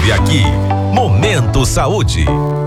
ouve aqui. Momento Saúde.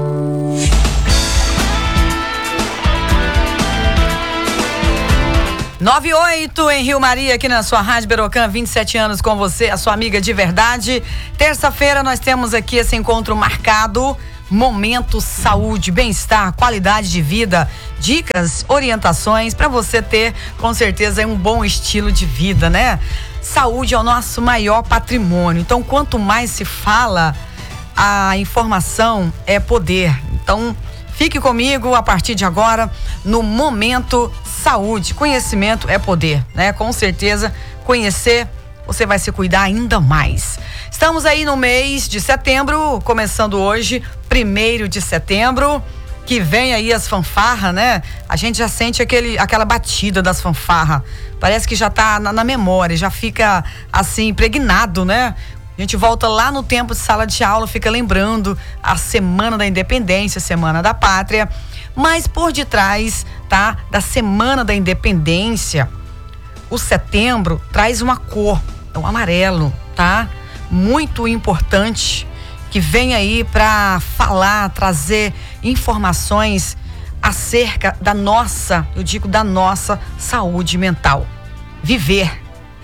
98 em Rio Maria, aqui na sua Rádio Berocan, 27 anos com você, a sua amiga de verdade. Terça-feira nós temos aqui esse encontro marcado, Momento Saúde, bem-estar, qualidade de vida, dicas, orientações para você ter, com certeza, um bom estilo de vida, né? Saúde é o nosso maior patrimônio, então quanto mais se fala, a informação é poder. Então, fique comigo a partir de agora no Momento Saúde. Conhecimento é poder, né? Com certeza, conhecer, você vai se cuidar ainda mais. Estamos aí no mês de setembro, começando hoje, 1º de setembro, que vem aí as fanfarras, né? A gente já sente aquela batida das fanfarras. Parece que já tá na memória, já fica assim, impregnado, né? A gente volta lá no tempo de sala de aula, fica lembrando a Semana da Independência, Semana da Pátria. Mas por detrás, tá, da Semana da Independência, o setembro traz uma cor, é o amarelo, tá? Muito importante, que vem aí para falar, trazer informações acerca da nossa, eu digo da nossa saúde mental. Viver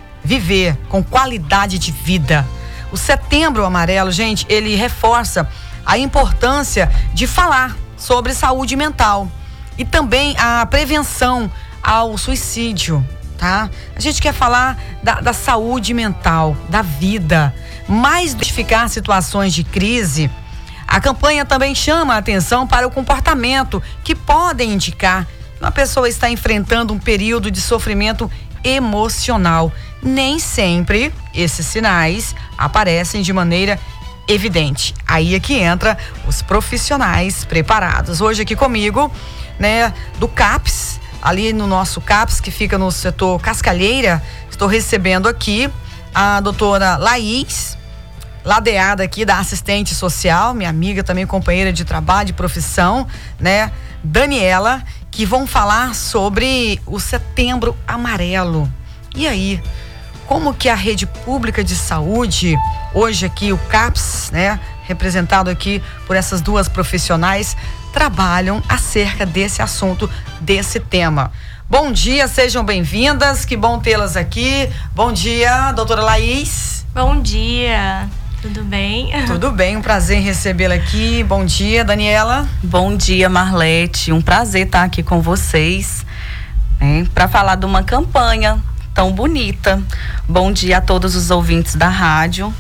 com qualidade de vida. O Setembro Amarelo, gente, ele reforça a importância de falar sobre saúde mental e também a prevenção ao suicídio, tá? A gente quer falar da saúde mental, da vida, mais do que identificar situações de crise. A campanha também chama a atenção para o comportamento que podem indicar que uma pessoa está enfrentando um período de sofrimento emocional. Nem sempre esses sinais aparecem de maneira evidente. Aí é que entra os profissionais preparados. Hoje aqui comigo, né, do CAPS, ali no nosso CAPS, que fica no setor Cascalheira, estou recebendo aqui a doutora Laís, ladeada aqui da assistente social, minha amiga também, companheira de trabalho, de profissão, né, Daniela, que vão falar sobre o Setembro Amarelo. E aí, como que a rede pública de saúde, hoje aqui o CAPS, né, representado aqui por essas duas profissionais, trabalham acerca desse assunto, desse tema. Bom dia, sejam bem-vindas, que bom tê-las aqui. Bom dia, doutora Laís. Bom dia, tudo bem? Tudo bem, um prazer em recebê-la aqui. Bom dia, Daniela. Bom dia, Marlete, um prazer estar aqui com vocês, né, para falar de uma campanha tão bonita. Bom dia a todos os ouvintes da rádio.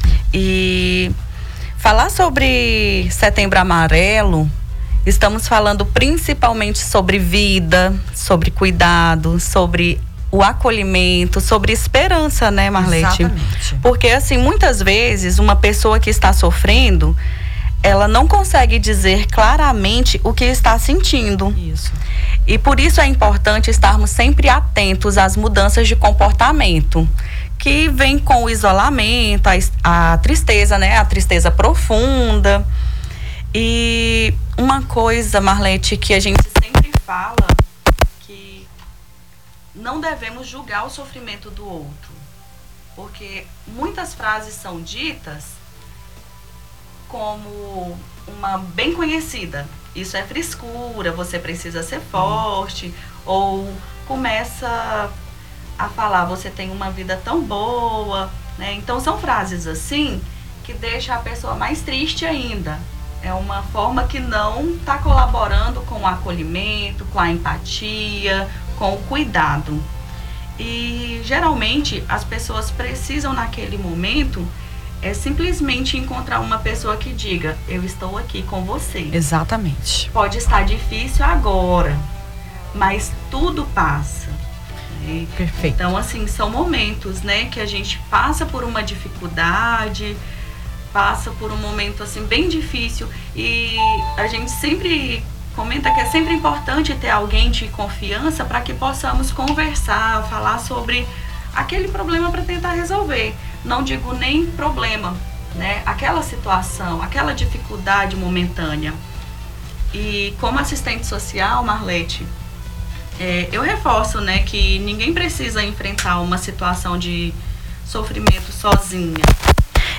E falar sobre Setembro Amarelo, estamos falando principalmente sobre vida, sobre cuidado, sobre o acolhimento, sobre esperança, né, Marlete? Exatamente. Porque, assim, muitas vezes uma pessoa que está sofrendo, ela não consegue dizer claramente o que está sentindo. Isso. E por isso é importante estarmos sempre atentos às mudanças de comportamento que vem com o isolamento, a tristeza, né? A tristeza profunda. E uma coisa, Marlete, que a gente sempre fala, que não devemos julgar o sofrimento do outro. Porque muitas frases são ditas como uma bem conhecida: isso é frescura, você precisa ser forte. Ou começa a falar, você tem uma vida tão boa, né? Então são frases assim que deixam a pessoa mais triste ainda. É uma forma que não está colaborando com o acolhimento, com a empatia, com o cuidado. E geralmente as pessoas precisam naquele momento simplesmente encontrar uma pessoa que diga: eu estou aqui com você. Exatamente. Pode estar difícil agora, mas tudo passa. Né? Perfeito. Então, assim, são momentos, né, que a gente passa por uma dificuldade, passa por um momento, assim, bem difícil, e a gente sempre comenta que é sempre importante ter alguém de confiança para que possamos conversar, falar sobre aquele problema para tentar resolver. Não digo nem problema, né? Aquela situação, aquela dificuldade momentânea. E como assistente social, Marlete, eu reforço, né, que ninguém precisa enfrentar uma situação de sofrimento sozinha.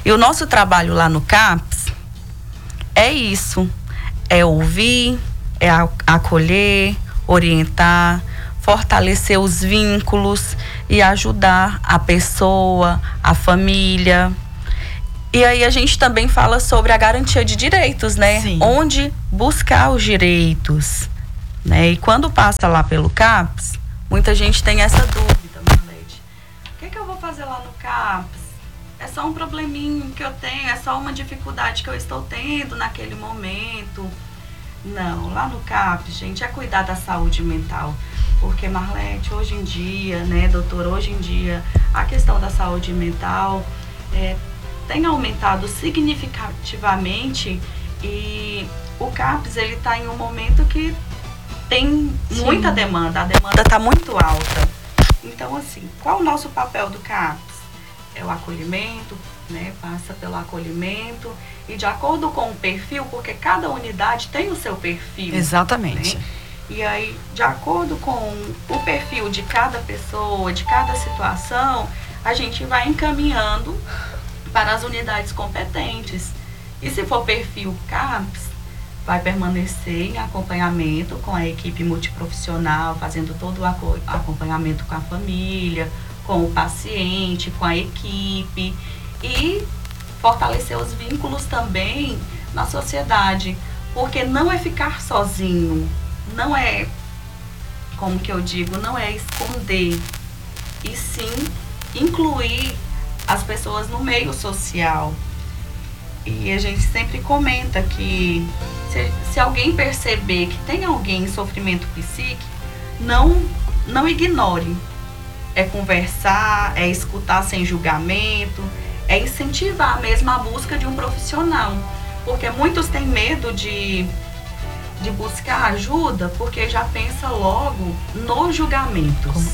E o nosso trabalho lá no CAPS é isso, é ouvir, é acolher, orientar, fortalecer os vínculos e ajudar a pessoa, a família. E aí a gente também fala sobre a garantia de direitos, né? Sim. Onde buscar os direitos, né? E quando passa lá pelo CAPS, muita gente tem essa dúvida, Marlete. O que eu vou fazer lá no CAPS? É só um probleminho que eu tenho, é só uma dificuldade que eu estou tendo naquele momento. Não, lá no CAPS, gente, é cuidar da saúde mental. Porque, Marlete, hoje em dia, né, doutor, hoje em dia, a questão da saúde mental tem aumentado significativamente e o CAPS, ele está em um momento que tem muita demanda, a demanda está muito alta. Então, assim, qual o nosso papel do CAPS? É o acolhimento, né, passa pelo acolhimento e de acordo com o perfil, porque cada unidade tem o seu perfil. Exatamente. Né? E aí, de acordo com o perfil de cada pessoa, de cada situação, a gente vai encaminhando para as unidades competentes. E se for perfil CAPS, vai permanecer em acompanhamento com a equipe multiprofissional, fazendo todo o acompanhamento com a família, com o paciente, com a equipe e fortalecer os vínculos também na sociedade, porque não é ficar sozinho, não é, como que eu digo, não é esconder, e sim incluir as pessoas no meio social. E a gente sempre comenta que se alguém perceber que tem alguém em sofrimento psíquico, não ignore. É conversar, é escutar sem julgamento, é incentivar mesmo a busca de um profissional. Porque muitos têm medo de buscar ajuda porque já pensa logo nos julgamentos.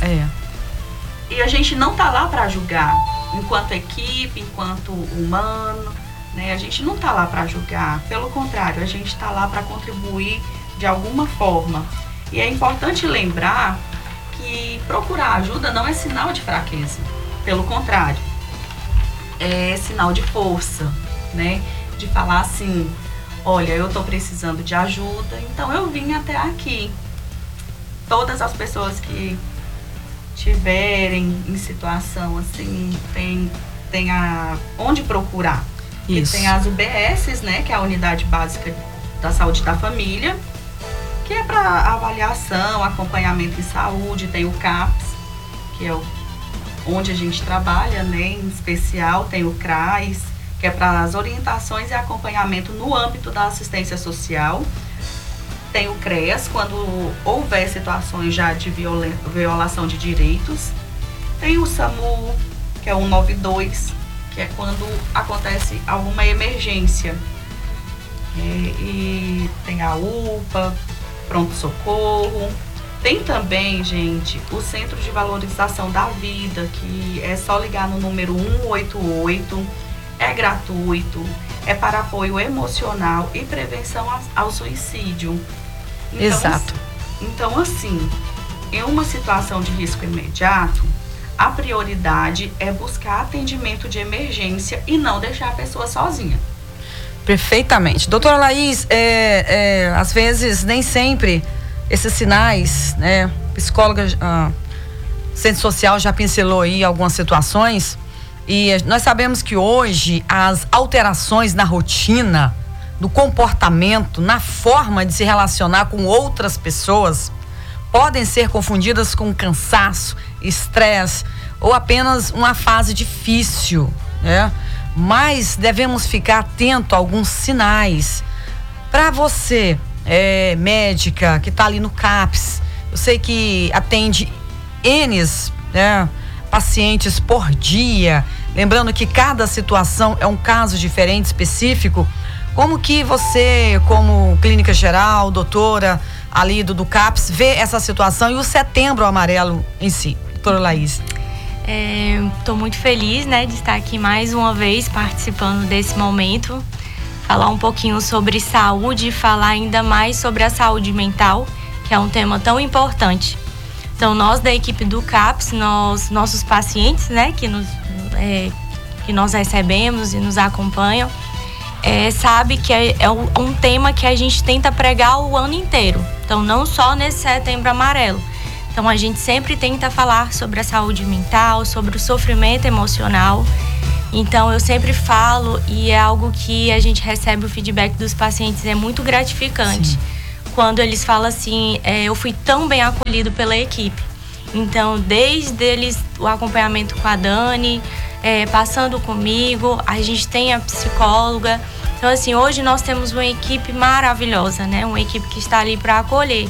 E a gente não tá lá para julgar, enquanto equipe, enquanto humano, né? A gente não tá lá para julgar, pelo contrário, a gente tá lá para contribuir de alguma forma. E é importante lembrar que procurar ajuda não é sinal de fraqueza, pelo contrário, é sinal de força, né? De falar assim, olha, eu tô precisando de ajuda, então eu vim até aqui. Todas as pessoas que tiverem em situação assim, tem onde procurar. Isso. E tem as UBSs, né, que é a Unidade Básica da Saúde da Família, que é para avaliação, acompanhamento em saúde. Tem o CAPS, que é onde a gente trabalha, né, em especial. Tem o CRAS, que é para as orientações e acompanhamento no âmbito da assistência social. Tem o CREAS, quando houver situações já de violação de direitos. Tem o SAMU, que é o 192, que é quando acontece alguma emergência. E tem a UPA, pronto-socorro. Tem também, gente, o Centro de Valorização da Vida, que é só ligar no número 188, é gratuito, é para apoio emocional e prevenção ao suicídio. Então, exato. Então, assim, em uma situação de risco imediato, a prioridade é buscar atendimento de emergência e não deixar a pessoa sozinha. Perfeitamente. Doutora Laís, às vezes, nem sempre esses sinais, né? Psicóloga, centro social já pincelou aí algumas situações e nós sabemos que hoje as alterações na rotina, no comportamento, na forma de se relacionar com outras pessoas podem ser confundidas com cansaço, estresse ou apenas uma fase difícil, né? Mas devemos ficar atento a alguns sinais. Para você, médica, que está ali no CAPS, eu sei que atende pacientes por dia, lembrando que cada situação é um caso diferente, específico. Como que você, como clínica geral, doutora ali do CAPS, vê essa situação e o Setembro Amarelo em si? Doutora Laís. Estou muito feliz, né, de estar aqui mais uma vez participando desse momento, falar um pouquinho sobre saúde e falar ainda mais sobre a saúde mental, que é um tema tão importante. Então, nós da equipe do CAPS, nossos pacientes, né, que que nós recebemos e nos acompanham, sabe que é um tema que a gente tenta pregar o ano inteiro. Então, não só nesse Setembro Amarelo. Então, a gente sempre tenta falar sobre a saúde mental, sobre o sofrimento emocional. Então, eu sempre falo, e é algo que a gente recebe o feedback dos pacientes, é muito gratificante. Sim. Quando eles falam assim, eu fui tão bem acolhido pela equipe. Então, desde eles, o acompanhamento com a Dani, passando comigo, a gente tem a psicóloga. Então, assim, hoje nós temos uma equipe maravilhosa, né? Uma equipe que está ali para acolher.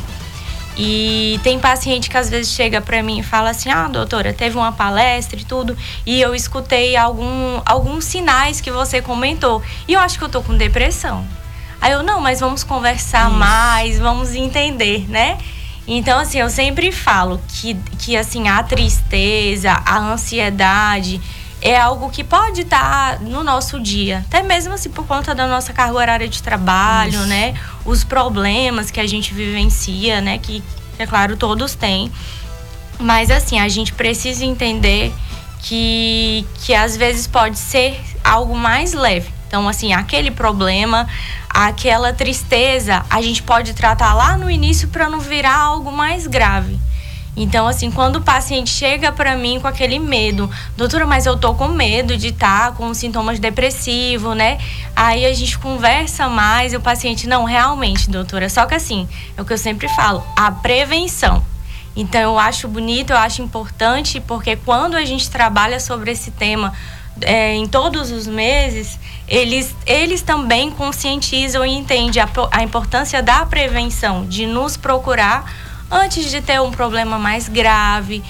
E tem paciente que às vezes chega para mim e fala assim, doutora, teve uma palestra e tudo, e eu escutei alguns sinais que você comentou, e eu acho que eu tô com depressão. Aí eu, não, mas vamos conversar mais, vamos entender, né? Então, assim, eu sempre falo que assim, a tristeza, a ansiedade é algo que pode estar no nosso dia, até mesmo assim por conta da nossa carga horária de trabalho, né? Os problemas que a gente vivencia, né? Que, é claro, todos têm. Mas, assim, a gente precisa entender que às vezes pode ser algo mais leve. Então, assim, aquele problema, aquela tristeza, a gente pode tratar lá no início para não virar algo mais grave. Então, assim, quando o paciente chega para mim com aquele medo, doutora, mas eu tô com medo de estar com sintomas depressivos, né? Aí a gente conversa mais e o paciente, não, realmente, doutora. Só que assim, é o que eu sempre falo, a prevenção. Então, eu acho bonito, eu acho importante, porque quando a gente trabalha sobre esse tema em todos os meses, eles também conscientizam e entendem a importância da prevenção, de nos procurar antes de ter um problema mais grave,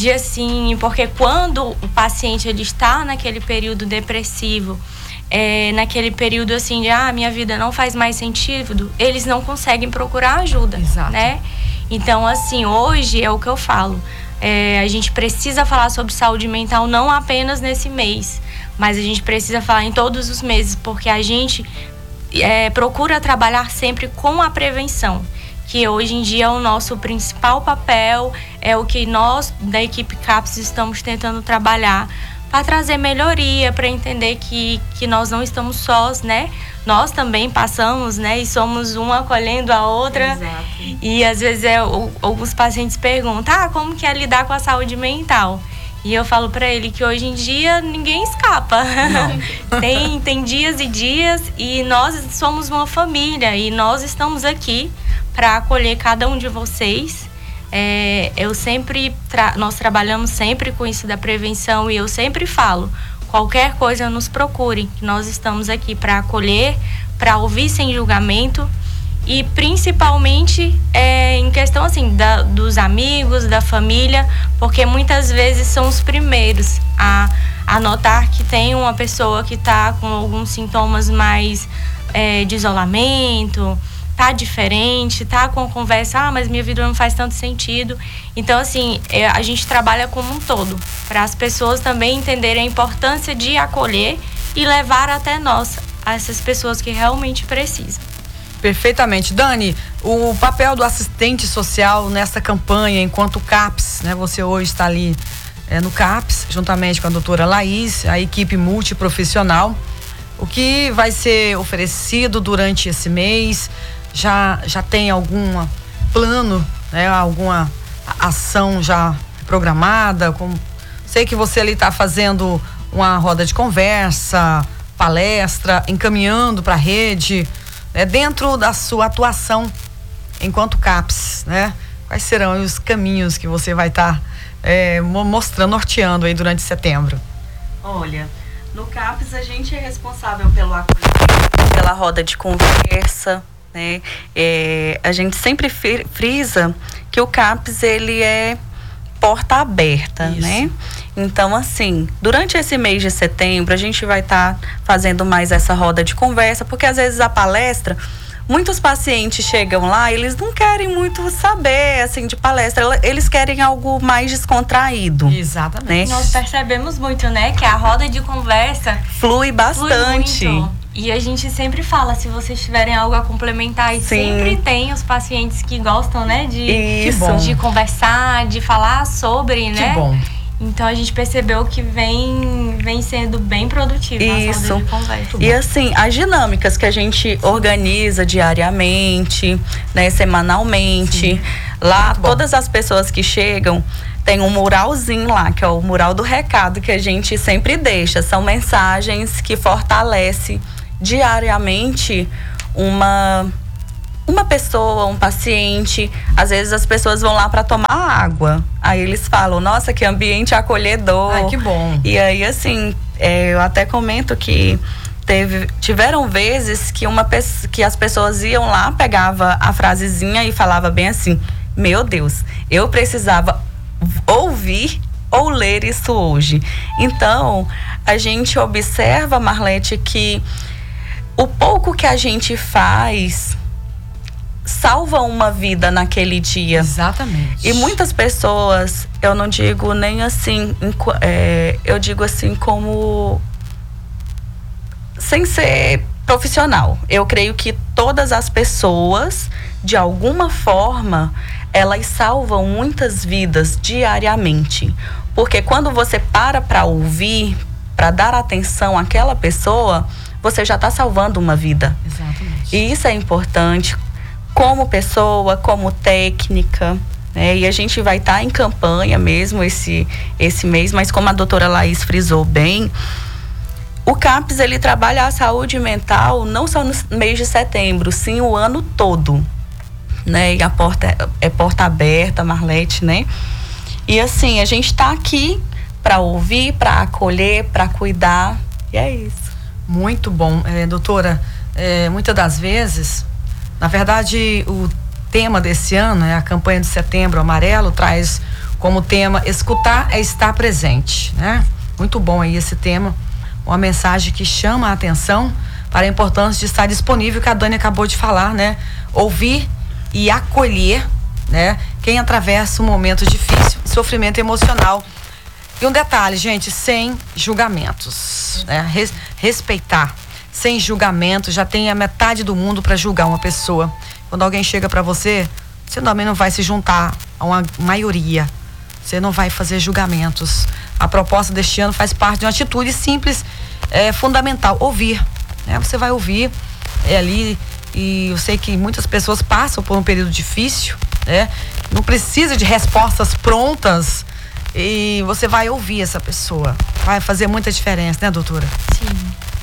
porque quando o paciente ele está naquele período depressivo, naquele período assim de minha vida não faz mais sentido, eles não conseguem procurar ajuda. Exato. Né? Então, assim, hoje é o que eu falo, a gente precisa falar sobre saúde mental não apenas nesse mês, mas a gente precisa falar em todos os meses, porque a gente procura trabalhar sempre com a prevenção, que hoje em dia é o nosso principal papel, é o que nós da equipe CAPS estamos tentando trabalhar para trazer melhoria, para entender que nós não estamos sós, né? Nós também passamos, né? E somos uma acolhendo a outra. Exato. E às vezes alguns pacientes perguntam, como que é lidar com a saúde mental? E eu falo para ele que hoje em dia ninguém escapa. tem dias e dias, e nós somos uma família e nós estamos aqui para acolher cada um de vocês. Nós trabalhamos sempre com isso da prevenção, e eu sempre falo, qualquer coisa nos procure, que nós estamos aqui para acolher, para ouvir sem julgamento, e principalmente em questão assim dos amigos, da família, porque muitas vezes são os primeiros a notar que tem uma pessoa que está com alguns sintomas mais de isolamento, tá diferente, tá com a conversa, mas minha vida não faz tanto sentido. Então, assim, a gente trabalha como um todo, para as pessoas também entenderem a importância de acolher e levar até nós, essas pessoas que realmente precisam. Perfeitamente. Dani, o papel do assistente social nessa campanha, enquanto CAPS, né? Você hoje está ali no CAPS, juntamente com a doutora Laís, a equipe multiprofissional. O que vai ser oferecido durante esse mês? Já tem algum plano, né? Alguma ação já programada? Sei que você ali está fazendo uma roda de conversa, palestra, encaminhando para a rede, dentro da sua atuação enquanto CAPS, né? Quais serão os caminhos que você vai estar mostrando, norteando aí durante setembro? Olha, no CAPS a gente é responsável pelo acolhimento, pela roda de conversa, né? A gente sempre frisa que o CAPS ele é porta aberta, isso, né? Então, assim, durante esse mês de setembro a gente vai estar fazendo mais essa roda de conversa, porque às vezes a palestra, muitos pacientes chegam lá, eles não querem muito saber, assim, de palestra, eles querem algo mais descontraído. Exatamente. Né? Nós percebemos muito, né, que a roda de conversa flui bastante. Flui muito. E a gente sempre fala, se vocês tiverem algo a complementar, e sempre tem os pacientes que gostam, né, de conversar, de falar sobre, né? Que bom. Então a gente percebeu que vem sendo bem produtivo. Isso. E assim, as dinâmicas que a gente organiza diariamente, né, semanalmente, sim, lá todas as pessoas que chegam tem um muralzinho lá, que é o mural do recado que a gente sempre deixa. São mensagens que fortalecem diariamente uma pessoa, um paciente. Às vezes as pessoas vão lá para tomar água. Aí eles falam, nossa, que ambiente acolhedor. Ai, que bom. E aí, assim, eu até comento que tiveram vezes que as pessoas iam lá, pegava a frasezinha e falava bem assim, meu Deus, eu precisava ouvir ou ler isso hoje. Então, a gente observa, Marlete, que o pouco que a gente faz salva uma vida naquele dia. Exatamente. E muitas pessoas, eu não digo nem assim, eu digo assim como sem ser profissional. Eu creio que todas as pessoas, de alguma forma, elas salvam muitas vidas diariamente. Porque quando você para ouvir, para dar atenção àquela pessoa, você já está salvando uma vida. Exatamente. E isso é importante como pessoa, como técnica, né? E a gente vai estar em campanha mesmo esse mês, mas como a doutora Laís frisou bem, o CAPS, ele trabalha a saúde mental não só no mês de setembro, sim o ano todo, né? E a porta é porta aberta, Marlete, né? E assim, a gente está aqui para ouvir, para acolher, para cuidar, e é isso. Muito bom, doutora. Muitas das vezes, na verdade, o tema desse ano, a campanha de Setembro Amarelo, traz como tema escutar é estar presente, né? Muito bom aí esse tema, uma mensagem que chama a atenção para a importância de estar disponível, que a Dani acabou de falar, né? Ouvir e acolher, né? Quem atravessa um momento difícil, sofrimento emocional. E um detalhe, gente, sem julgamentos, né? Respeitar, sem julgamento, já tem a metade do mundo para julgar uma pessoa. Quando alguém chega para você, você também não vai se juntar a uma maioria. Você não vai fazer julgamentos. A proposta deste ano faz parte de uma atitude simples, fundamental, ouvir, né? Você vai ouvir ali, e eu sei que muitas pessoas passam por um período difícil, né? Não precisa de respostas prontas, e você vai ouvir essa pessoa. Vai fazer muita diferença, né, doutora? Sim.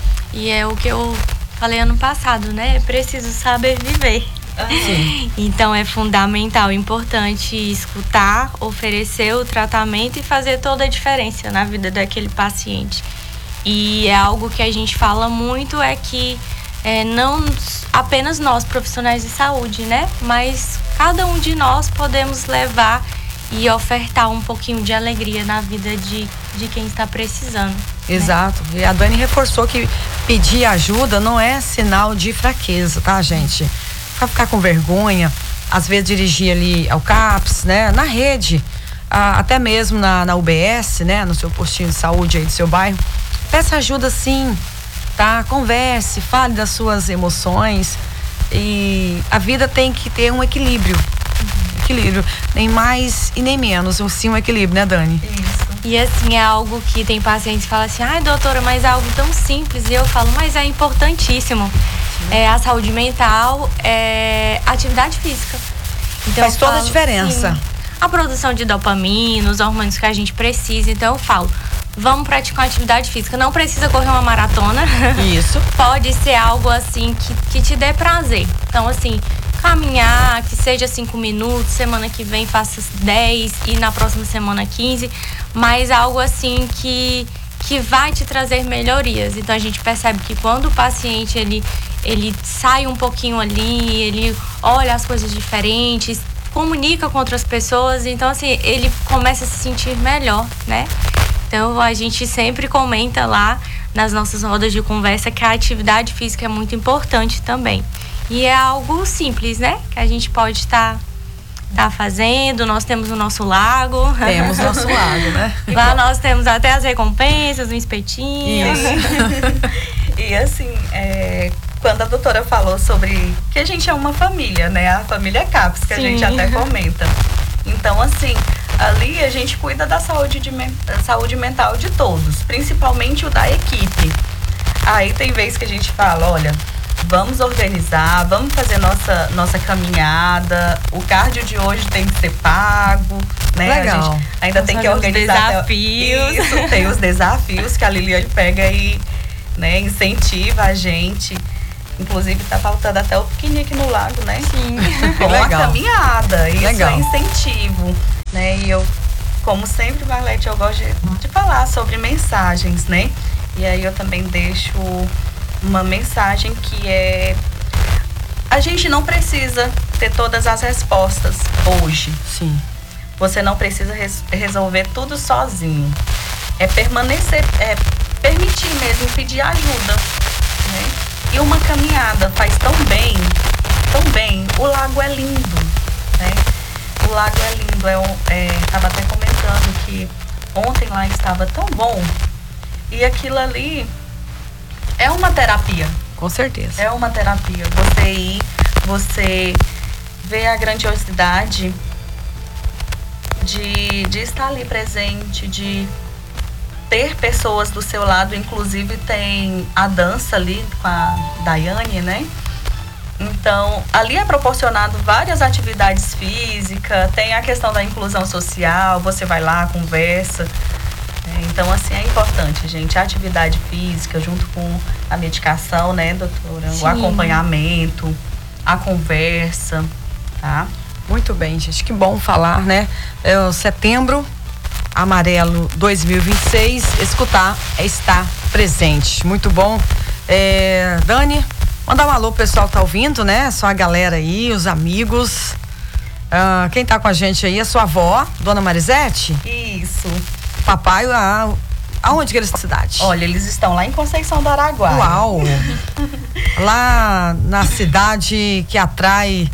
E é o que eu falei ano passado, né? É preciso saber viver. Sim. Então é fundamental, importante escutar, oferecer o tratamento e fazer toda a diferença na vida daquele paciente. E é algo que a gente fala muito, é que não apenas nós, profissionais de saúde, né? Mas cada um de nós podemos levar e ofertar um pouquinho de alegria na vida de quem está precisando. Exato. Né? E a Dani reforçou que pedir ajuda não é sinal de fraqueza, tá, gente? Ficar com vergonha, às vezes dirigir ali ao CAPS, né? Na rede, até mesmo na UBS, né? No seu postinho de saúde aí do seu bairro. Peça ajuda sim, tá? Converse, fale das suas emoções. E a vida tem que ter um equilíbrio. Equilíbrio, nem mais e nem menos, sim, um equilíbrio, né, Dani? Isso. E assim, é algo que tem pacientes que falam assim, ai, doutora, mas é algo tão simples. E eu falo, mas é importantíssimo. A saúde mental, atividade física. Então, faz toda a diferença. Sim, a produção de dopamina, os hormônios que a gente precisa. Então eu falo, vamos praticar uma atividade física. Não precisa correr uma maratona. Isso. Pode ser algo assim que te dê prazer. Então assim, caminhar, que seja 5 minutos, semana que vem faça 10 e na próxima semana 15, mas algo assim que vai te trazer melhorias. Então a gente percebe que quando o paciente ele sai um pouquinho ali, ele olha as coisas diferentes, comunica com outras pessoas, então assim, ele começa a se sentir melhor, né? Então a gente sempre comenta lá nas nossas rodas de conversa que a atividade física é muito importante também. E é algo simples, né? Que a gente pode estar fazendo. Nós temos o nosso lago. Temos o nosso lago, né? Lá nós temos até as recompensas, um espetinho. Isso. E assim, quando a doutora falou sobre que a gente é uma família, né? A família CAPS, que Sim. A gente até comenta. Então, assim, ali a gente cuida da saúde mental de todos, principalmente o da equipe. Aí tem vezes que a gente fala, olha, vamos organizar, vamos fazer nossa caminhada, o cardio de hoje tem que ser pago, né? Legal. A gente ainda tem que organizar desafios. Isso, tem os desafios que a Liliane pega e, né, incentiva a gente. Inclusive tá faltando até o piquenique no lago, né? Sim. Com a caminhada, isso Legal. é incentivo, né? E eu, como sempre, Marlete, eu gosto de falar sobre mensagens, né? E aí eu também deixo uma mensagem que é: a gente não precisa ter todas as respostas hoje. Sim. Você não precisa resolver tudo sozinho. É permanecer, é permitir mesmo, pedir ajuda, né? E uma caminhada faz tão bem, tão bem. O lago é lindo, né? O lago é lindo. Tava até comentando que ontem lá estava tão bom. E aquilo ali é uma terapia. Com certeza. É uma terapia. Você ir, você ver a grandiosidade de estar ali presente, de ter pessoas do seu lado. Inclusive tem a dança ali com a Daiane, né? Então, ali é proporcionado várias atividades físicas, tem a questão da inclusão social, você vai lá, conversa. Então, assim, é importante, gente, a atividade física junto com a medicação, né, doutora? Sim. O acompanhamento, a conversa, tá? Muito bem, gente. Que bom falar, né? É o Setembro Amarelo 2026. Escutar é estar presente. Muito bom. Dani, mandar um alô pro pessoal que tá ouvindo, né? Só a galera aí, os amigos. Quem tá com a gente aí é sua avó, Dona Marisete? Isso. Papai, aonde que eles estão na cidade? Olha, eles estão lá em Conceição do Araguaia. Uau! Lá na cidade que atrai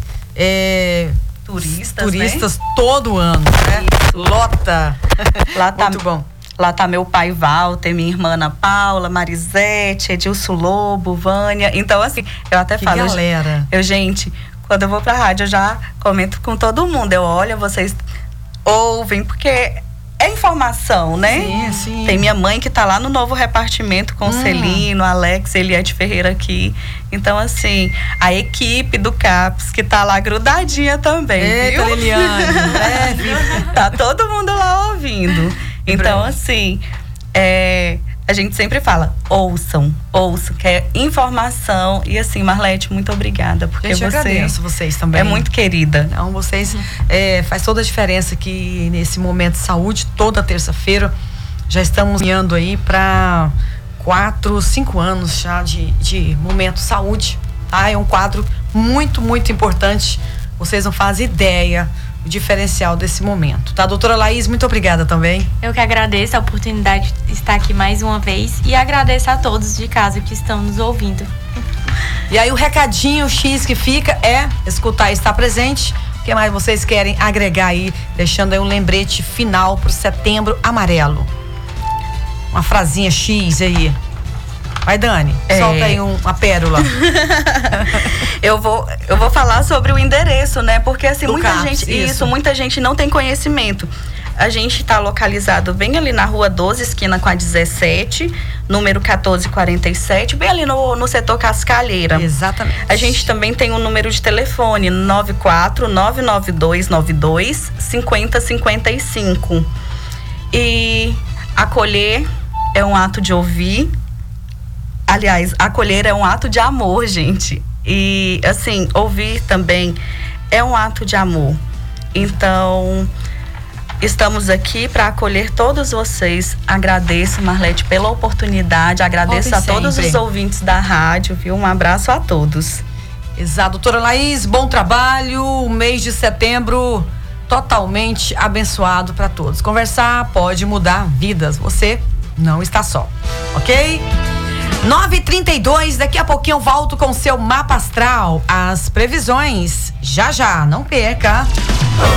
turistas, né? todo ano, né? Lota. Lá tá, muito bom. Lá tá meu pai Walter, minha irmã Ana Paula, Marisete, Edilson Lobo, Vânia. Então, assim, eu até Que falo... galera. Gente, quando eu vou pra rádio, eu já comento com todo mundo. Olha, vocês ouvem, porque é informação, né? Sim, sim. Tem minha mãe que tá lá no novo repartimento com o Celino, Alex, Eliette Ferreira aqui. Então, assim, a equipe do CAPS que tá lá grudadinha também, Eita, viu? Liliane, Tá todo mundo lá ouvindo. Então, assim, a gente sempre fala, ouçam, que é informação. E assim, Marlete, muito obrigada, porque gente, eu agradeço vocês também. é muito querida. Não, vocês faz toda a diferença aqui nesse momento de saúde, toda terça-feira. Já estamos caminhando aí para 4, 5 anos já de Momento Saúde. Tá? É um quadro muito, muito importante. Vocês não fazem ideia o diferencial desse momento, tá? Doutora Laís, muito obrigada também. Eu que agradeço a oportunidade de estar aqui mais uma vez e agradeço a todos de casa que estão nos ouvindo. E aí o recadinho X que fica é escutar e estar presente. O que mais vocês querem agregar aí, deixando aí um lembrete final pro Setembro Amarelo? Uma frasinha X aí. Vai, Dani, solta aí uma pérola. Eu vou falar sobre o endereço, né? Porque assim, Do muita CAPS, gente, muita gente não tem conhecimento. A gente está localizado bem ali na Rua 12, esquina com a 17, número 1447, bem ali no setor Cascalheira. Exatamente. A gente também tem um número de telefone, 94992925055. E acolher é um ato de ouvir. Aliás, acolher é um ato de amor, gente. E, assim, ouvir também é um ato de amor. Então, estamos aqui para acolher todos vocês. Agradeço, Marlete, pela oportunidade. Agradeço a todos os ouvintes da rádio, viu? Um abraço a todos. Exato. Doutora Laís, bom trabalho. O mês de setembro totalmente abençoado para todos. Conversar pode mudar vidas. Você não está só, ok? 9h32, daqui a pouquinho eu volto com o seu mapa astral. As previsões, já, não perca.